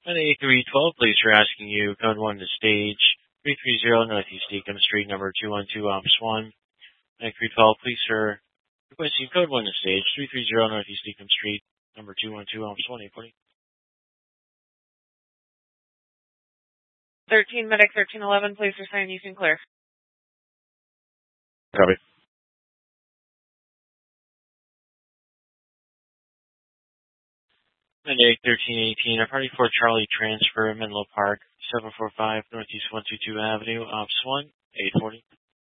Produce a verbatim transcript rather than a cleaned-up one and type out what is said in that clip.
And A three twelve, please, for asking you, code one to stage, three three zero Northeast Deacon Street, number two one two, Ops one. A three twelve, please, sir, requesting code one to stage, three three zero Northeast Deacon Street, number two one two, Ops one, eight forty. thirteen Medic thirteen eleven, please resign you can clear. Copy. Medic thirteen eighteen, a party for Charlie transfer, Menlo Park, seven four five Northeast one two two Avenue, Ops one, eight forty.